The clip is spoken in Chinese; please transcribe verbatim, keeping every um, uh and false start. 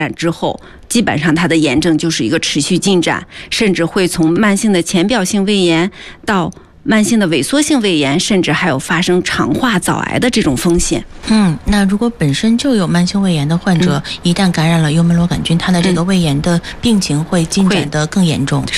展之后，基本上它的炎症就是一个持续进展，甚至会从慢性的浅表性胃炎到慢性的萎缩性胃炎，甚至还有发生肠化早癌的这种风险。 嗯，那如果本身就有慢性胃炎的患者，嗯、一旦感染了幽门螺杆菌，他的这个胃炎的病情会进展得更严重。 是